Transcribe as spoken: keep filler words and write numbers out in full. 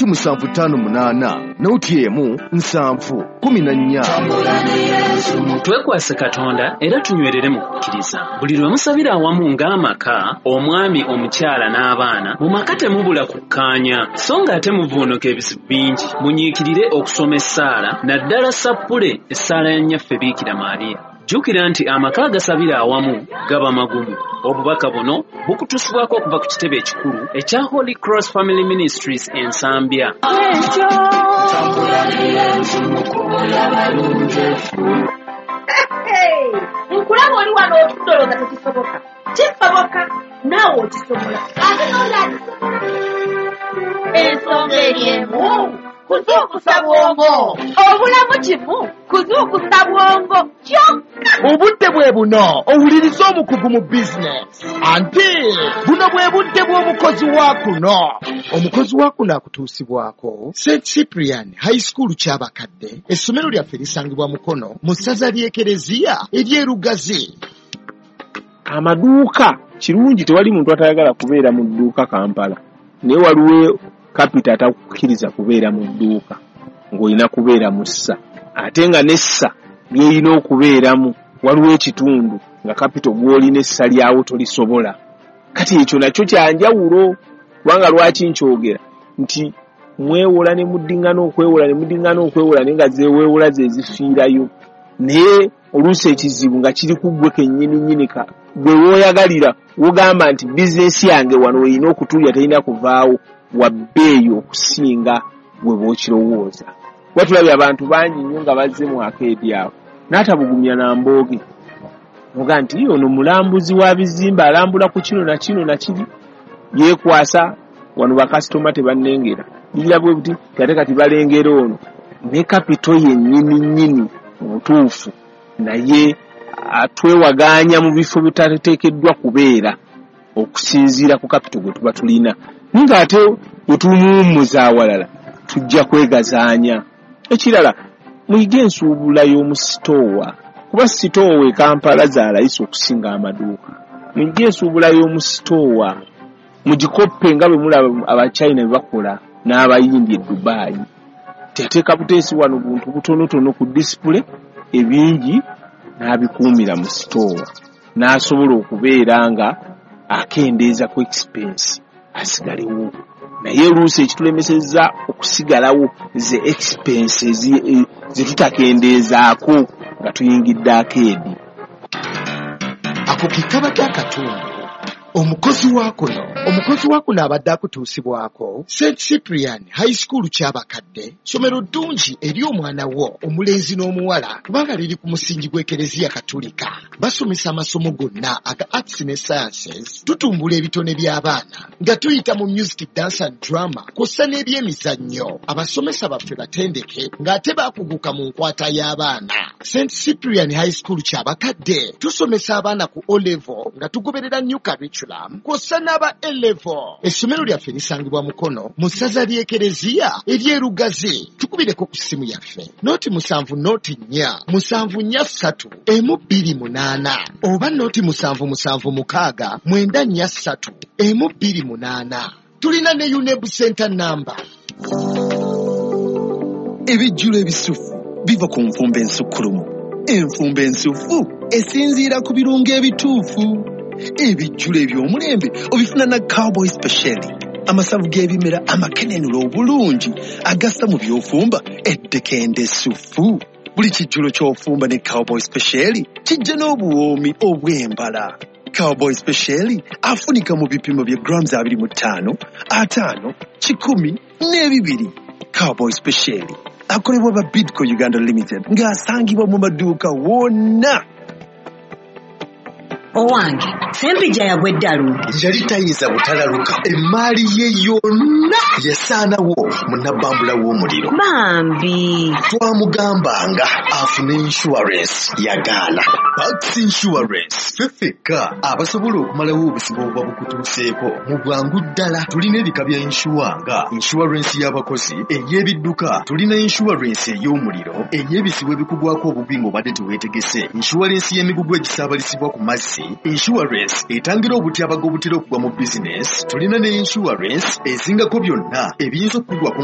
noti musanvu ttaano munaana noti emu nsanvu kumi na nnya. Twekwase Katonda era tunywerere mu kukkiriza. Buli lwe musabira awamu ng'amaka, omwami, omukyala n'abaana, mu maka temubula kukkaanya, so ng'ate muvuunuka ebizibu bingi. Munyiikirire okusoma essaala, naddala sappule essaala ya nnyaffe Biikira Maaliya. Jjukira nti amaka agasabira awamu gaba magumu. Obubaka buno bukutusibwako okuva ku kitebe ekikulu ekya Holy Cross Family Ministries ensambya. Nkulaba oli wano otudoloza tekisoboka. Kisoboka naawe okisobola. Ate n'olali ensonga eri emu kuzuukusa bwongo. Obulamu kimu kuzuukusa bwongo kyokka. Obudde bwe buno owuliriza omukugu mu bizinesi. Ante buno bwe budde bw'omukozi wa kuno. Omukozi wa kuno akutuusibwako Saint Cyprian High School ky'abakadde. Essomero lyaffe lisangibwa Mukono mu ssaza ly'Ekereziya ery'Erugazi. Amaduuka kirungi tewali muntu atayagala kubeera mu dduuka Kampala. Naye waliwo kapita atakukkiriza kubeera mu dduuka ng'olina kubeera mu ssa. Ate nga n'essa ly'olina okubeeramu waliwo ekitundu nga kapita gw'olina essa lyawo tolisobola. Kati ekyo nakyo kyanjawulo. Kubanga lwaki nkyogera nti mwewola ne muddingana okwewola ne muddingana okwewola naye nga zeeweewola ze zifiirayo. Naye oluusi ekizibu nga kiri ku ggwe kennyini nyinika. Gwe wooyagalira wogamba nti bizinesi yange wano weerina okutuulya terina kuvaawo wabbeeyo okusinga gwe bw'okirowooza. Kuba tulabye abantu bangi nnyo nga bazze mu akeedi awo n'atabugumya na mbooge. Muga nti ono mulambuzi wa bizimba alambula ku kino na kino na kiri. Yeekwasa wano bakasitoma tebannengera. Bijira bwe buti kate kati balengera ono. Ne kapito yennyini nnyini omutuufu naye atwewaganya mu bifo bitateekeddwa kubeera okusinziira ku kapito gwe tuba tulina. Ng'ate otumuwummuza awalala tujja kwegazaanya. Ekirala muyige ensuubula y'omu sitoowa. Kuba sitoowa e Kampala zaalayisa okusinga amaduuka. Muyige ensuubula y'omu sitoowa. Mugikoppe nga bwe mulaba Abachina bakola n'Abayindi e Dubai. Teyateeka buteesi wano buntu butonotono ku display ebingi n'abikuumira mu sitoowa. N'asobola okubeera nga akendeeza ku expense asigalewo. Naye oluusi ekitulemesezza okusigalawo ze expense ze tutakendeezaako nga tuyingidde akeedi. Ako kitaba kya katundu. Omukozi wa kuno, omukozi wa kuno abadde akutuusibwako Saint Cyprian High School ky'abakadde, somero ddungi eri omwana wo omulenzi n'omuwala kubanga liri ku musingi gw'Ekereziya Katolika. Basomesa amasomo gonna aga arts ne sciences. Tutumbula ebitone by'abaana nga tuyita mu music, dance and drama kw'ossa n'ebyemizannyo. Abasomesa baffe batendeke ng'ate baakuguka mu nkwata y'abaana. Saint Cyprian High School ky'abakadde tusomesa abaana ku O level nga tugoberera new curriculum kw'ossa n'aba A level. Essomero lyaffe lisangibwa Mukono mu ssaza ly'Ekereziya ery'Erugazi. Tukubireko ku ssimu yaffe nooti musanvu nooti nnya musanvu nnya ssatu emu bbiri munaana oba nooti musanvu musanvu mukaaga mwenda nnya ssatu emu bbiri munaana. Tulina ne UNEB center number. Ebijjulo ebisufu biva ku nfumba ensukkulumu. Enfumba ensufu esinziira ku birungo ebituufu. Ebijjulo eby'omulembe obifuna na Cowboy Special. Amasavu g'ebimera amakenenula obulungi agassa mu by'ofumba eddekende essufu. Buli kijjulo ky'ofumba ne Cowboy Special kijja n'obuwoomi obw'embala. Cowboy Special afunika mu bipimo bya grams abiri mu ttaano, ataano, kikumi n'ebibiri. Cowboy Special akolebwa ba Bidco Uganda Limited ng'asangibwa mu maduuka wonna. Owange sempija yagwedde alungi. Yali tayiza butalaluka. Emmaali ye yonna yasaanawo munnabambula w'omuliro. Bambi twamugambanga afune insurance yagaana. Pax Insurance fefeka abasobola okumalawo obusibo obuba bukutuuseeko mu bwangu ddala. Tulina ebika bya insure nga insurance y'abakozi, ey'ebidduka, tulina insurance ey'omuliro, ey'ebisibo ebikugwako obubi ng'obadde teweetegese, insurance y'emigugu egisaabalisibwa ku mazzi, insurance etangira obutyabaga obutera okugwa mu business. Tulina ne insurance ezingako byonna ebiyinza okugwa